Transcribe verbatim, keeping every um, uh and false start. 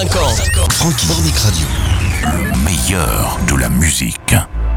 Francky Morning Radio. Le meilleur de la musique.